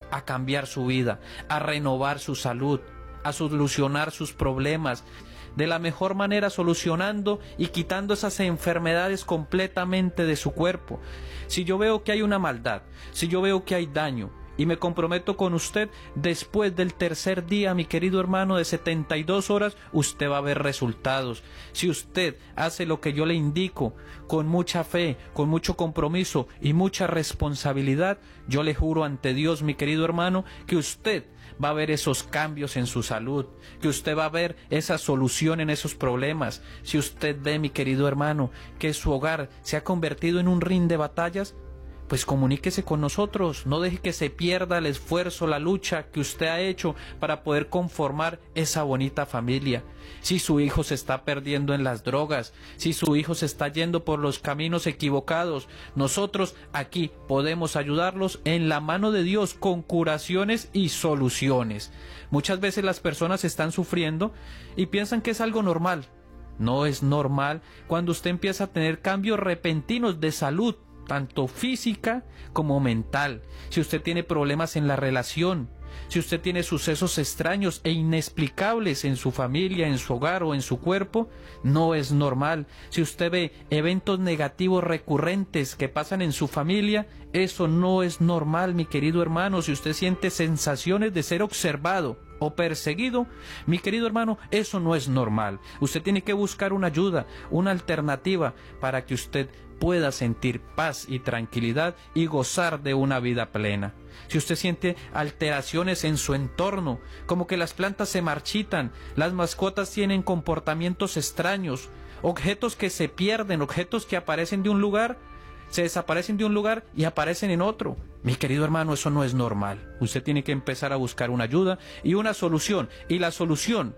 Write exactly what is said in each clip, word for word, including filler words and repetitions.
a cambiar su vida, a renovar su salud, a solucionar sus problemas, de la mejor manera solucionando y quitando esas enfermedades completamente de su cuerpo. Si yo veo que hay una maldad, si yo veo que hay daño, y me comprometo con usted, después del tercer día, mi querido hermano, de setenta y dos horas, usted va a ver resultados. Si usted hace lo que yo le indico, con mucha fe, con mucho compromiso y mucha responsabilidad, yo le juro ante Dios, mi querido hermano, que usted va a ver esos cambios en su salud, que usted va a ver esa solución en esos problemas. Si usted ve, mi querido hermano, que su hogar se ha convertido en un ring de batallas, pues comuníquese con nosotros, no deje que se pierda el esfuerzo, la lucha que usted ha hecho para poder conformar esa bonita familia. Si su hijo se está perdiendo en las drogas, si su hijo se está yendo por los caminos equivocados, nosotros aquí podemos ayudarlos en la mano de Dios con curaciones y soluciones. Muchas veces las personas están sufriendo y piensan que es algo normal. No es normal cuando usted empieza a tener cambios repentinos de salud, tanto física como mental. Si usted tiene problemas en la relación, si usted tiene sucesos extraños e inexplicables en su familia, en su hogar o en su cuerpo, no es normal. Si usted ve eventos negativos recurrentes que pasan en su familia, eso no es normal, mi querido hermano. Si usted siente sensaciones de ser observado o perseguido, mi querido hermano, eso no es normal. Usted tiene que buscar una ayuda, una alternativa para que usted pueda sentir paz y tranquilidad y gozar de una vida plena. Si usted siente alteraciones en su entorno, como que las plantas se marchitan, las mascotas tienen comportamientos extraños, objetos que se pierden, objetos que aparecen de un lugar, se desaparecen de un lugar y aparecen en otro. Mi querido hermano, eso no es normal. Usted tiene que empezar a buscar una ayuda y una solución. Y la solución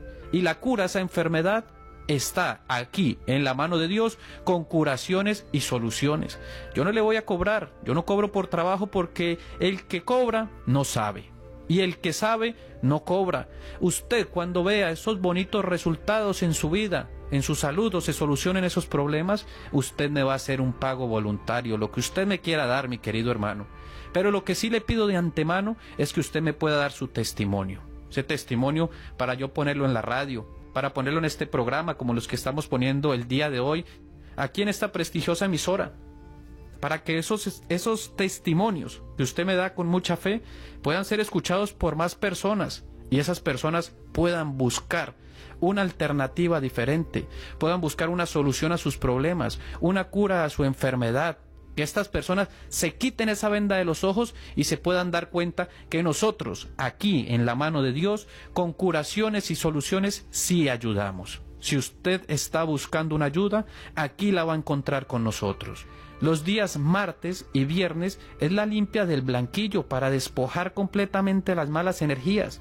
y la cura a esa enfermedad está aquí, en la mano de Dios, con curaciones y soluciones. Yo no le voy a cobrar, yo no cobro por trabajo, porque el que cobra no sabe. Y el que sabe no cobra. Usted, cuando vea esos bonitos resultados en su vida, en su salud, o se solucionen esos problemas, usted me va a hacer un pago voluntario, lo que usted me quiera dar, mi querido hermano. Pero lo que sí le pido de antemano es que usted me pueda dar su testimonio. Ese testimonio para yo ponerlo en la radio, para ponerlo en este programa como los que estamos poniendo el día de hoy, aquí en esta prestigiosa emisora, para que esos, esos testimonios que usted me da con mucha fe puedan ser escuchados por más personas, y esas personas puedan buscar una alternativa diferente, puedan buscar una solución a sus problemas, una cura a su enfermedad, que estas personas se quiten esa venda de los ojos y se puedan dar cuenta que nosotros, aquí en la mano de Dios, con curaciones y soluciones, sí ayudamos. Si usted está buscando una ayuda, aquí la va a encontrar con nosotros. Los días martes y viernes es la limpia del blanquillo para despojar completamente las malas energías.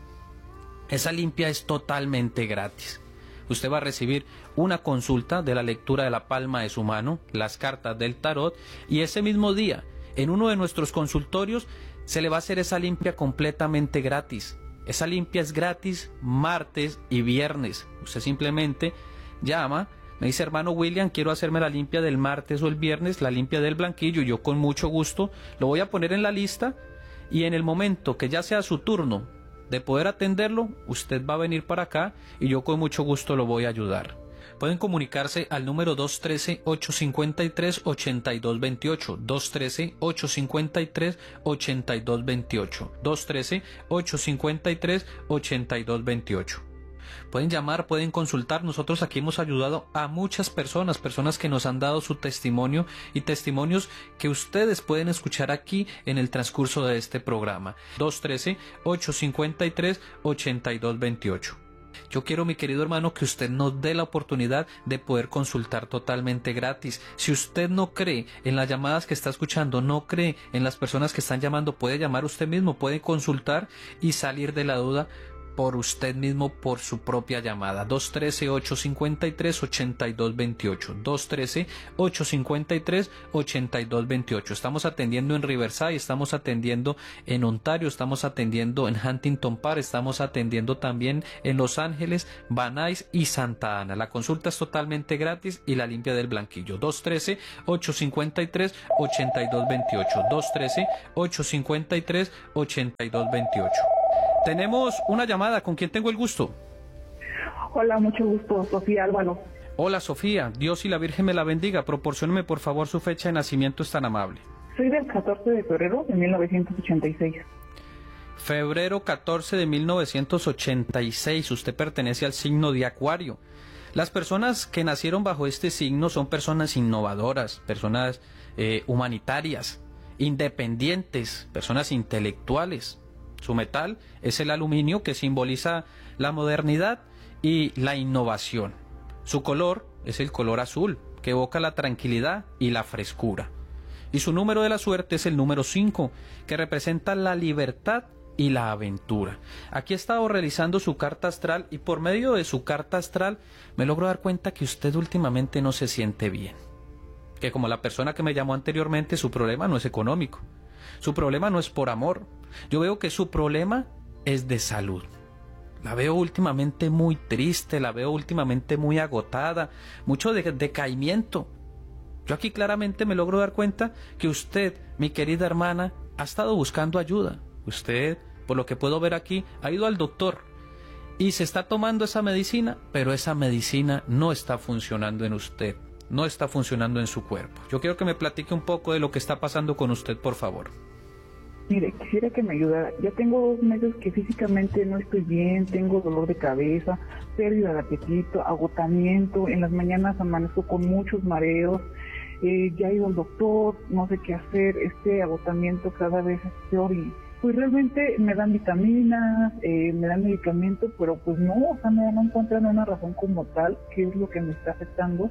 Esa limpia es totalmente gratis. Usted va a recibir una consulta de la lectura de la palma de su mano, las cartas del tarot, y ese mismo día, en uno de nuestros consultorios, se le va a hacer esa limpia completamente gratis. Esa limpia es gratis martes y viernes. Usted simplemente llama, me dice: hermano William, quiero hacerme la limpia del martes o el viernes, la limpia del blanquillo. Yo con mucho gusto lo voy a poner en la lista, y en el momento que ya sea su turno de poder atenderlo, usted va a venir para acá y yo con mucho gusto lo voy a ayudar. Pueden comunicarse al número dos uno tres, ocho cinco tres, ocho dos dos ocho, dos uno tres, ocho cinco tres, ocho dos dos ocho, dos uno tres, ocho cinco tres, ocho dos dos ocho. Pueden llamar, pueden consultar. Nosotros aquí hemos ayudado a muchas personas, personas que nos han dado su testimonio, y testimonios que ustedes pueden escuchar aquí en el transcurso de este programa. dos uno tres, ocho cinco tres, ocho dos dos ocho. Yo quiero, mi querido hermano, que usted nos dé la oportunidad de poder consultar totalmente gratis. Si usted no cree en las llamadas que está escuchando, no cree en las personas que están llamando, puede llamar usted mismo, puede consultar y salir de la duda por usted mismo, por su propia llamada. dos uno tres, ocho cinco tres, ocho dos dos ocho. dos uno tres, ocho cinco tres, ocho dos dos ocho. Estamos atendiendo en Riverside, estamos atendiendo en Ontario, estamos atendiendo en Huntington Park, estamos atendiendo también en Los Ángeles, Van Nuys y Santa Ana. La consulta es totalmente gratis y la limpia del blanquillo. dos uno tres, ocho cinco tres, ocho dos dos ocho. dos uno tres, ocho cinco tres, ocho dos dos ocho. Tenemos una llamada. ¿Con quién tengo el gusto? Hola, mucho gusto, Sofía Álvaro. Hola, Sofía. Dios y la Virgen me la bendiga. Proporcióneme, por favor, su fecha de nacimiento, es tan amable. Soy del catorce de febrero de mil novecientos ochenta y seis. Febrero catorce de mil novecientos ochenta y seis. Usted pertenece al signo de Acuario. Las personas que nacieron bajo este signo son personas innovadoras, personas eh, humanitarias, independientes, personas intelectuales. Su metal es el aluminio, que simboliza la modernidad y la innovación. Su color es el color azul, que evoca la tranquilidad y la frescura. Y su número de la suerte es el número cinco, que representa la libertad y la aventura. Aquí he estado realizando su carta astral y por medio de su carta astral me logro dar cuenta que usted últimamente no se siente bien. Que como la persona que me llamó anteriormente, su problema no es económico. Su problema no es por amor. Yo veo que su problema es de salud. La veo últimamente muy triste, la veo últimamente muy agotada, mucho de decaimiento. Yo aquí claramente me logro dar cuenta que usted, mi querida hermana, ha estado buscando ayuda. Usted, por lo que puedo ver aquí, ha ido al doctor y se está tomando esa medicina, pero esa medicina no está funcionando en usted, no está funcionando en su cuerpo. Yo quiero que me platique un poco de lo que está pasando con usted, por favor. Mire, quisiera que me ayudara. Ya tengo dos meses que físicamente no estoy bien, tengo dolor de cabeza, pérdida de apetito, agotamiento, en las mañanas amanezco con muchos mareos, eh, ya he ido al doctor, no sé qué hacer, este agotamiento cada vez es peor y pues realmente me dan vitaminas, eh, me dan medicamento, pero pues no, o sea, no, no encuentran una razón como tal, qué es lo que me está afectando.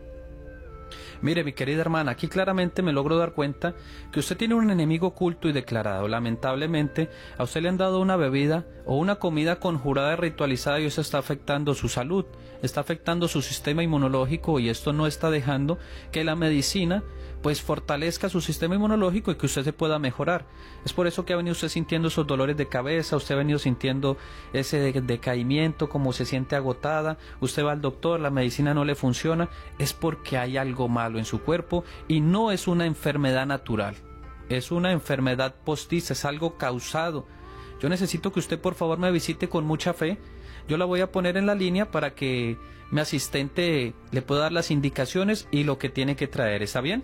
Mire, mi querida hermana, aquí claramente me logro dar cuenta que usted tiene un enemigo oculto y declarado. Lamentablemente, a usted le han dado una bebida o una comida conjurada y ritualizada y eso está afectando su salud, está afectando su sistema inmunológico y esto no está dejando que la medicina pues fortalezca su sistema inmunológico y que usted se pueda mejorar. Es por eso que ha venido usted sintiendo esos dolores de cabeza, usted ha venido sintiendo ese decaimiento, como se siente agotada, usted va al doctor, la medicina no le funciona, es porque hay algo malo en su cuerpo y no es una enfermedad natural, es una enfermedad postiza, es algo causado. Yo necesito que usted por favor me visite con mucha fe. Yo la voy a poner en la línea para que mi asistente le pueda dar las indicaciones y lo que tiene que traer. ¿Está bien?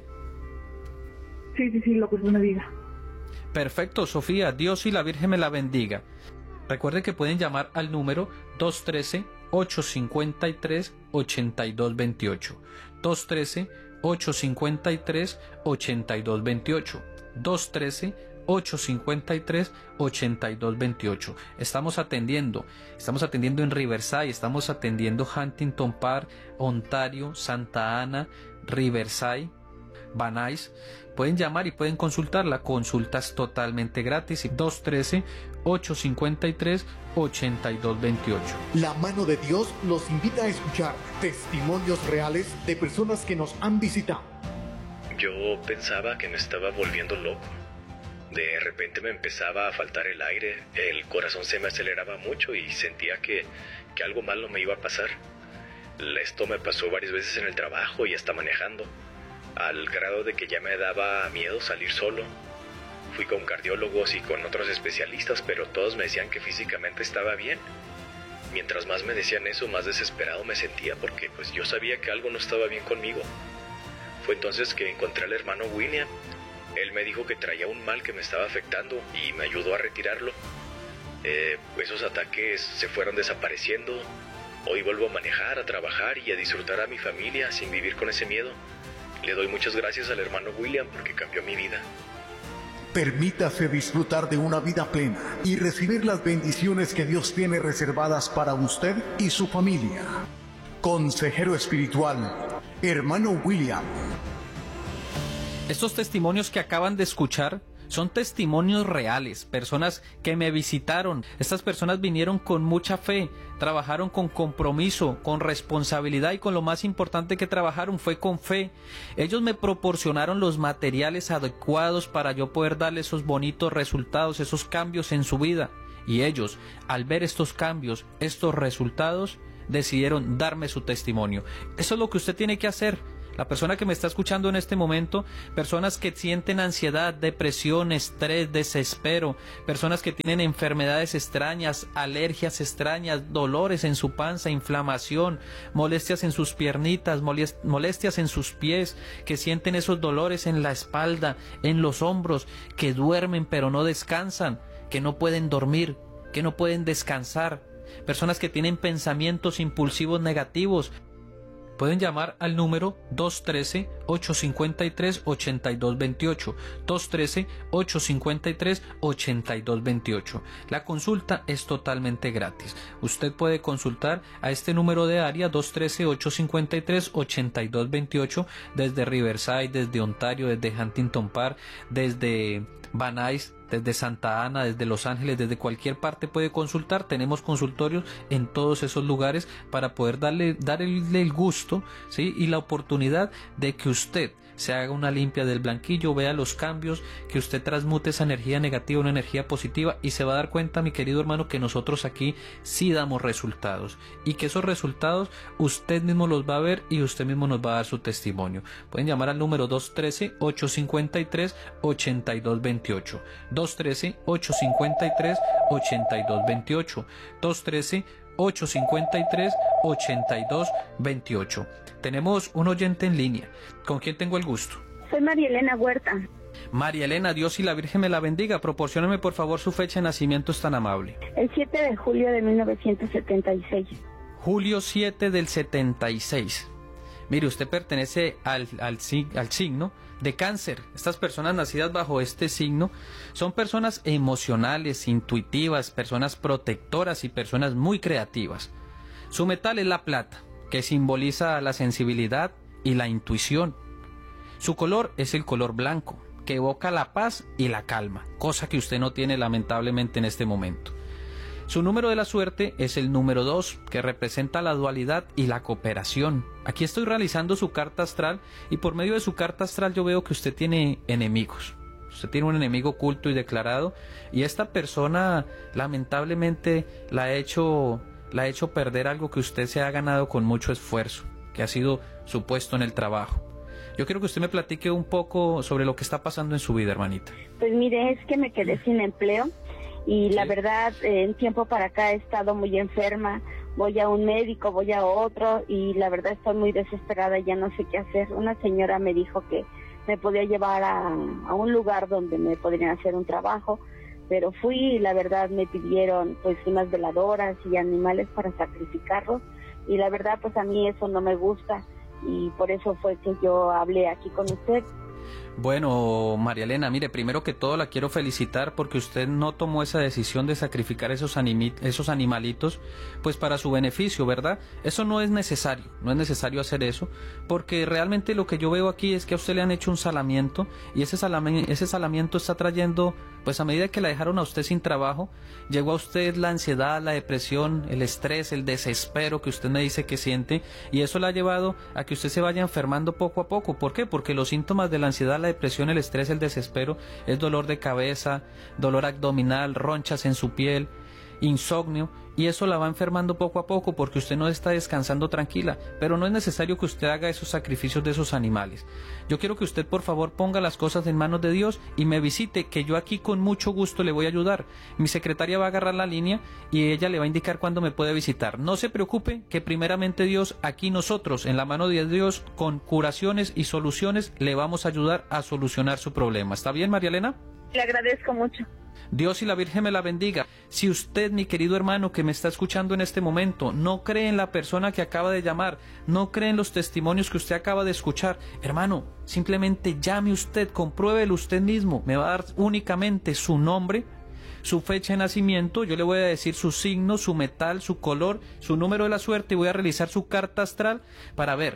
Sí, sí, sí, lo que usted me diga. Perfecto, Sofía. Dios y la Virgen me la bendiga. Recuerde que pueden llamar al número dos uno tres, ocho cinco tres, ocho dos dos ocho. dos uno tres, ocho cinco tres, ocho dos dos ocho. dos uno tres, ocho cinco tres, ocho dos dos ocho. Estamos atendiendo, estamos atendiendo en Riverside, estamos atendiendo Huntington Park, Ontario, Santa Ana, Riverside, Van Nuys. Pueden llamar y pueden consultar, la consulta es totalmente gratis. dos uno tres, ocho cinco tres, ocho dos dos ocho. La mano de Dios los invita a escuchar testimonios reales de personas que nos han visitado. Yo pensaba que me estaba volviendo loco. De repente me empezaba a faltar el aire, el corazón se me aceleraba mucho y sentía que, que algo malo me iba a pasar. Esto me pasó varias veces en el trabajo y hasta manejando, al grado de que ya me daba miedo salir solo. Fui con cardiólogos y con otros especialistas, pero todos me decían que físicamente estaba bien. Mientras más me decían eso, más desesperado me sentía porque pues yo sabía que algo no estaba bien conmigo. Fue entonces que encontré al hermano William. Él me dijo que traía un mal que me estaba afectando y me ayudó a retirarlo. Eh, esos ataques se fueron desapareciendo. Hoy vuelvo a manejar, a trabajar y a disfrutar a mi familia sin vivir con ese miedo. Le doy muchas gracias al hermano William porque cambió mi vida. Permítase disfrutar de una vida plena y recibir las bendiciones que Dios tiene reservadas para usted y su familia. Consejero espiritual, hermano William. Estos testimonios que acaban de escuchar Son testimonios reales, personas que me visitaron. Estas personas vinieron con mucha fe, trabajaron con compromiso, con responsabilidad y con lo más importante que trabajaron fue con fe. Ellos me proporcionaron los materiales adecuados para yo poder darle esos bonitos resultados, esos cambios en su vida. Y ellos, al ver estos cambios, estos resultados, decidieron darme su testimonio. Eso es lo que usted tiene que hacer. La persona que me está escuchando en este momento, personas que sienten ansiedad, depresión, estrés, desespero, personas que tienen enfermedades extrañas, alergias extrañas, dolores en su panza, inflamación, molestias en sus piernitas, molestias en sus pies, que sienten esos dolores en la espalda, en los hombros, que duermen pero no descansan, que no pueden dormir, que no pueden descansar, personas que tienen pensamientos impulsivos negativos. Pueden llamar al número dos uno tres, ocho cinco tres, ocho dos dos ocho, dos uno tres, ocho cinco tres, ocho dos dos ocho. La consulta es totalmente gratis. Usted puede consultar a este número de área dos uno tres, ocho cinco tres, ocho dos dos ocho desde Riverside, desde Ontario, desde Huntington Park, desde Van Nuys, desde Santa Ana, desde Los Ángeles, desde cualquier parte puede consultar. Tenemos consultorios en todos esos lugares para poder darle, darle el gusto, ¿sí? Y la oportunidad de que usted se haga una limpia del blanquillo, vea los cambios, que usted transmute esa energía negativa en una energía positiva y se va a dar cuenta, mi querido hermano, que nosotros aquí sí damos resultados y que esos resultados usted mismo los va a ver y usted mismo nos va a dar su testimonio. Pueden llamar al número dos uno tres, ocho cinco tres, ocho dos dos ocho, dos uno tres, ocho cinco tres, ocho dos dos ocho, dos uno tres, ocho cinco tres, ocho dos dos ocho. Tenemos un oyente en línea. ¿Con quién tengo el gusto? Soy María Elena Huerta. María Elena, Dios y la Virgen me la bendiga. Proporcióneme por favor su fecha de nacimiento, es tan amable. El siete de julio de mil novecientos setenta y seis. Julio siete del setenta y seis. Mire, usted pertenece al, al, al signo de Cáncer. Estas personas nacidas bajo este signo son personas emocionales, intuitivas, personas protectoras y personas muy creativas. Su metal es la plata, que simboliza la sensibilidad y la intuición. Su color es el color blanco, que evoca la paz y la calma, cosa que usted no tiene lamentablemente en este momento. Su número de la suerte es el número dos, que representa la dualidad y la cooperación. Aquí estoy realizando su carta astral y por medio de su carta astral yo veo que usted tiene enemigos. Usted tiene un enemigo oculto y declarado y esta persona lamentablemente la ha hecho, la ha hecho perder algo que usted se ha ganado con mucho esfuerzo, que ha sido su puesto en el trabajo. Yo quiero que usted me platique un poco sobre lo que está pasando en su vida, hermanita. Pues mire, es que me quedé sin empleo. Y la verdad, eh, en tiempo para acá he estado muy enferma, voy a un médico, voy a otro y la verdad estoy muy desesperada y ya no sé qué hacer. Una señora me dijo que me podía llevar a, a un lugar donde me podrían hacer un trabajo, pero fui y la verdad me pidieron pues unas veladoras y animales para sacrificarlos y la verdad pues a mí eso no me gusta y por eso fue que yo hablé aquí con usted. Bueno, María Elena, mire, primero que todo la quiero felicitar porque usted no tomó esa decisión de sacrificar esos, animi- esos animalitos pues para su beneficio, ¿verdad? Eso no es necesario, no es necesario hacer eso porque realmente lo que yo veo aquí es que a usted le han hecho un salamiento y ese, salami- ese salamiento está trayendo, pues a medida que la dejaron a usted sin trabajo, llegó a usted la ansiedad, la depresión, el estrés, el desespero que usted me dice que siente y eso le ha llevado a que usted se vaya enfermando poco a poco. ¿Por qué? Porque los síntomas de la ansiedad, la depresión, el estrés, el desespero es dolor de cabeza, dolor abdominal, ronchas en su piel, insomnio y eso la va enfermando poco a poco porque usted no está descansando tranquila, pero no es necesario que usted haga esos sacrificios de esos animales. Yo quiero que usted por favor ponga las cosas en manos de Dios y me visite, que yo aquí con mucho gusto le voy a ayudar. Mi secretaria va a agarrar la línea y ella le va a indicar cuándo me puede visitar. No se preocupe, que primeramente Dios, aquí nosotros en la mano de Dios con curaciones y soluciones le vamos a ayudar a solucionar su problema. ¿Está bien, María Elena? Le agradezco mucho. Dios y la Virgen me la bendiga. Si usted, mi querido hermano que me está escuchando en este momento, no cree en la persona que acaba de llamar, no cree en los testimonios que usted acaba de escuchar, hermano, simplemente llame usted, compruébelo usted mismo, me va a dar únicamente su nombre, su fecha de nacimiento, yo le voy a decir su signo, su metal, su color, su número de la suerte y voy a realizar su carta astral para ver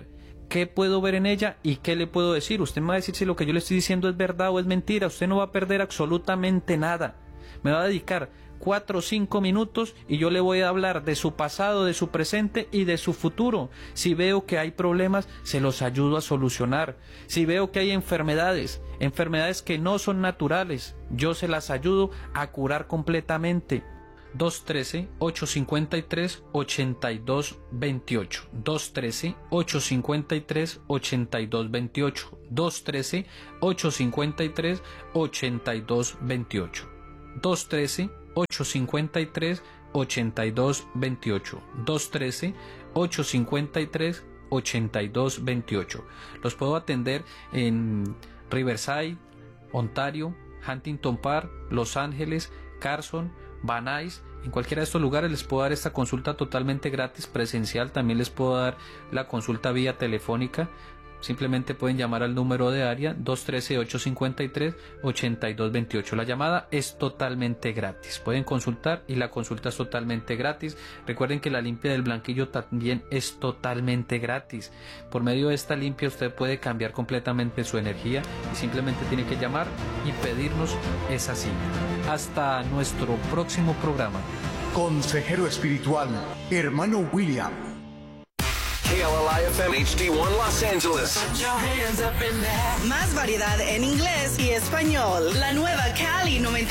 qué puedo ver en ella y qué le puedo decir. Usted me va a decir si lo que yo le estoy diciendo es verdad o es mentira. Usted no va a perder absolutamente nada. Me va a dedicar cuatro o cinco minutos y yo le voy a hablar de su pasado, de su presente y de su futuro. Si veo que hay problemas, se los ayudo a solucionar. Si veo que hay enfermedades, enfermedades que no son naturales, yo se las ayudo a curar completamente. dos uno tres, ocho cinco tres, ocho dos dos ocho. dos uno tres, ocho cinco tres, ocho dos dos ocho. dos uno tres, ocho cinco tres, ocho dos dos ocho. dos uno tres, ocho cinco tres, ocho dos dos ocho. dos uno tres, ocho cinco tres, ocho dos dos ocho. Los puedo atender en Riverside, Ontario, Huntington Park, Los Ángeles, Carson, Van Nuys. En cualquiera de estos lugares les puedo dar esta consulta totalmente gratis, presencial. También les puedo dar la consulta vía telefónica. Simplemente pueden llamar al número de área dos uno tres, ocho cinco tres, ocho dos dos ocho. La llamada es totalmente gratis. Pueden consultar y la consulta es totalmente gratis. Recuerden que la limpia del blanquillo también es totalmente gratis. Por medio de esta limpia usted puede cambiar completamente su energía y simplemente tiene que llamar y pedirnos esa cita. Hasta nuestro próximo programa. Consejero espiritual, hermano William. K L L I F M H D uno Los Angeles. Más variedad en inglés y español. La nueva Cali noventa